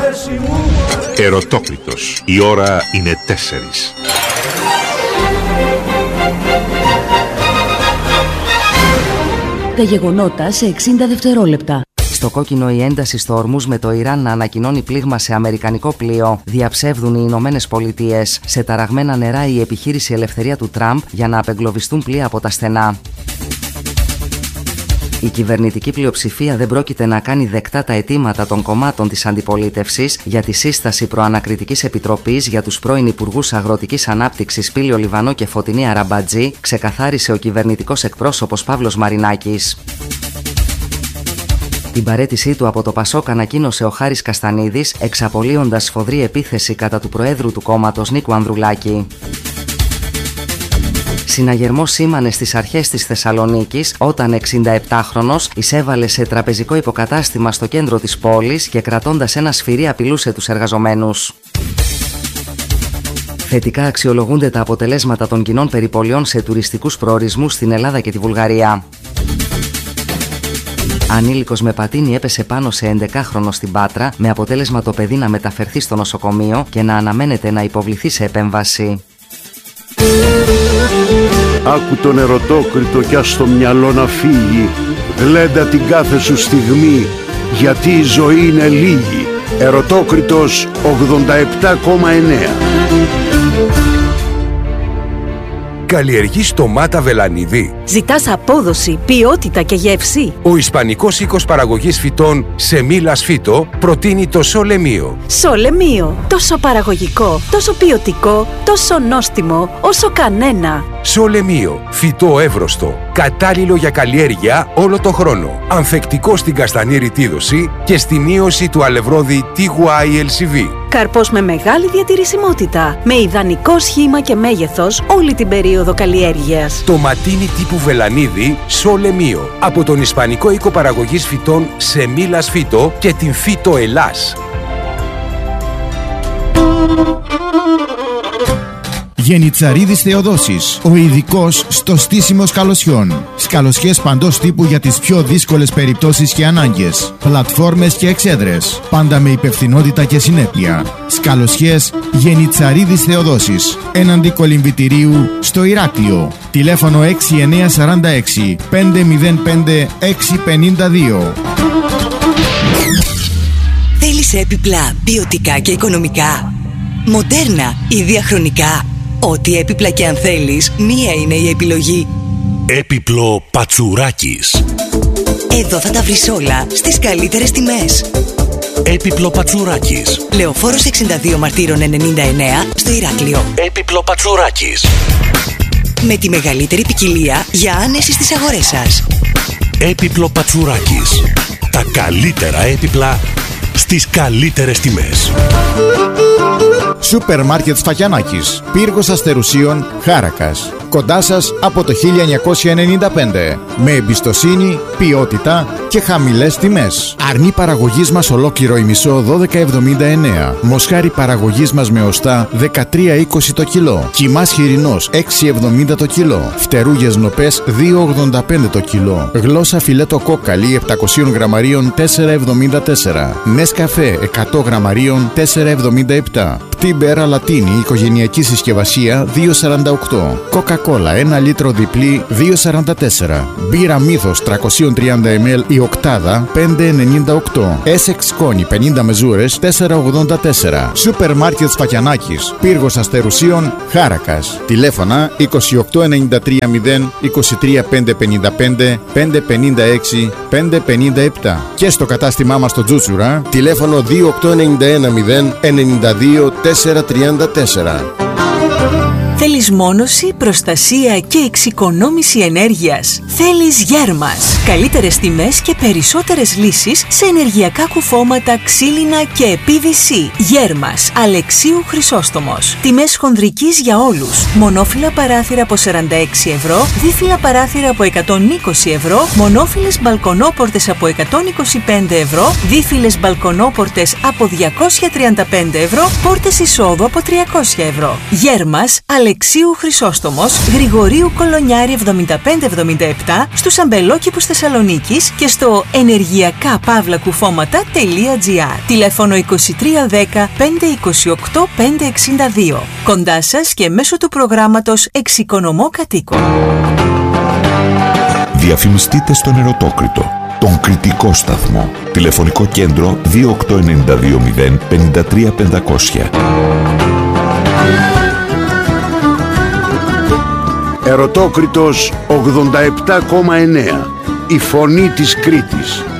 Ερωτόκριτος. Η ώρα είναι 4. Τα γεγονότα σε 60 δευτερόλεπτα. Στο κόκκινο η ένταση στο Ορμούζ με το Ιράν να ανακοινώνει πλήγμα σε αμερικανικό πλοίο. Διαψεύδουν οι Ηνωμένες Πολιτείες. Σε ταραγμένα νερά η επιχείρηση Ελευθερία του Τραμπ για να απεγκλωβιστούν πλοία από τα στενά. Η κυβερνητική πλειοψηφία δεν πρόκειται να κάνει δεκτά τα αιτήματα των κομμάτων της αντιπολίτευσης για τη σύσταση προανακριτικής επιτροπής για τους πρώην υπουργούς αγροτικής ανάπτυξης Πήλιο Λιβανό και Φωτεινή Αραμπατζή, ξεκαθάρισε ο κυβερνητικός εκπρόσωπος Παύλος Μαρινάκης. Την παραίτησή του από το Πασόκ ανακοίνωσε ο Χάρης Καστανίδης, εξαπολύοντας σφοδρή επίθεση κατά του Προέδρου του κόμματος Νίκου Ανδρουλάκη. Συναγερμό σήμανε στις αρχές της Θεσσαλονίκης όταν 67χρονος εισέβαλε σε τραπεζικό υποκατάστημα στο κέντρο της πόλης και κρατώντας ένα σφυρί απειλούσε τους εργαζομένους. Θετικά αξιολογούνται τα αποτελέσματα των κοινών περιπολιών σε τουριστικούς προορισμούς στην Ελλάδα και τη Βουλγαρία. Ανήλικος με πατίνι έπεσε πάνω σε 11χρονο στην Πάτρα, με αποτέλεσμα το παιδί να μεταφερθεί στο νοσοκομείο και να αναμένεται να υποβληθεί σε επέμβαση. Άκου τον ερωτόκριτο κι ας το μυαλό να φύγει. Γλέντα την κάθε σου στιγμή, γιατί η ζωή είναι λίγη. Ερωτόκριτος 87,9. Καλλιεργείς ντομάτα βελανίδι? Ζητάς απόδοση, ποιότητα και γεύση? Ο Ισπανικός οίκος παραγωγής φυτών Σεμίλας Φύτο προτείνει το Σολεμίο. Σολεμίο, τόσο παραγωγικό, τόσο ποιοτικό, τόσο νόστιμο, όσο κανένα. Σολεμίο, φυτό εύρωστο, κατάλληλο για καλλιέργεια όλο το χρόνο. Ανθεκτικό στην καστανή ρητίδωση και στην ίωση του αλευρώδη TYLCV. Καρπός με μεγάλη διατηρησιμότητα, με ιδανικό σχήμα και μέγεθος όλη την περίοδο καλλιέργειας. Το ματίνι τύπου βελανίδι Σολεμίο από τον Ισπανικό οίκο παραγωγής φυτών Σεμίλας Φύτο και την Φύτο Ελλάς. Γενιτσαρίδης Θεοδόσης, ο ειδικός στο στήσιμο σκαλωσιών. Σκαλωσιές παντός τύπου για τις πιο δύσκολες περιπτώσεις και ανάγκες. Πλατφόρμες και εξέδρες. Πάντα με υπευθυνότητα και συνέπεια. Σκαλωσιές Γενιτσαρίδης Θεοδόσης. Έναντι κολυμβητηρίου στο Ηράκλειο. Τηλέφωνο 6946 505 652. Θέλεις έπιπλα ποιοτικά και οικονομικά? Μοντέρνα ή διαχρονικά? Ό,τι έπιπλα και αν θέλεις, μία είναι η επιλογή. Έπιπλο Πατσουράκης. Εδώ θα τα βρεις όλα στις καλύτερες τιμές. Έπιπλο Πατσουράκης. Λεωφόρος 62 Μαρτύρων 99 στο Ηράκλειο. Έπιπλο Πατσουράκης. Με τη μεγαλύτερη ποικιλία για άνεση στις αγορές σας. Έπιπλο Πατσουράκης. Τα καλύτερα έπιπλα στις καλύτερες τιμές. Σούπερ Μάρκετ Σφακιανάκης, Πύργος Αστερουσίων, Χάρακας. Κοντά σας από το 1995. Με εμπιστοσύνη, ποιότητα και χαμηλές τιμές. Αρνί παραγωγής μας ολόκληρο ημισό 12,79. Μοσχάρι παραγωγής μας με οστά 13,20 το κιλό. Κιμάς χοιρινός 6,70 το κιλό. Φτερούγες νοπές 2,85 το κιλό. Γλώσσα φιλέτο κόκαλη 700 γραμμαρίων 4,74. Νεσκαφέ 100 γραμμαρίων 4,77. Πτύμπερα Λατίνη οικογενειακή συσκευασία 2,48. Κοκακόλα 1 λίτρο διπλή 2,44. Μπύρα Μύθος 330 ml η οκτάδα 5,98. Έσεξ Κόνη 50 μεζούρες 4,84. Σούπερ Μάρκετ Σφακιανάκης, Πύργος Αστερουσίων, Χάρακας. Τηλέφωνα 28930 23555 556 557. Και στο κατάστημά μας στο Τζούτσουρα, τηλέφωνο 28910 92 434. Θέλεις μόνωση, προστασία και εξοικονόμηση ενέργειας? Θέλεις Γέρμας. Καλύτερες τιμές και περισσότερες λύσεις σε ενεργειακά κουφώματα, ξύλινα και PVC. Γέρμας, Αλεξίου Χρυσόστομος. Τιμές χονδρικής για όλους. Μονόφυλλα παράθυρα από 46 ευρώ, δίφυλλα παράθυρα από 120 ευρώ, μονόφυλλες μπαλκονόπορτες από 125 ευρώ, δίφυλλες μπαλκονόπορτες από 235 ευρώ, πόρτες εισόδου από 300 ευρώ. Γέρμας, Αλεξίου Αλεξίου Χρυσόστομος, Γρηγορίου Κολονιάρη 7577, στους αμπελόκηπους Θεσσαλονίκης και στο ενεργειακά-κουφώματα.gr. Τηλέφωνο 2310 528 562. Κοντά σας και μέσω του προγράμματος Εξοικονομώ Κατοίκων. Διαφημιστείτε στον Ερωτόκριτο, τον κριτικό σταθμό. Τηλεφωνικό κέντρο 28920 53500. Ερωτόκριτος 87,9. Η φωνή της Κρήτης.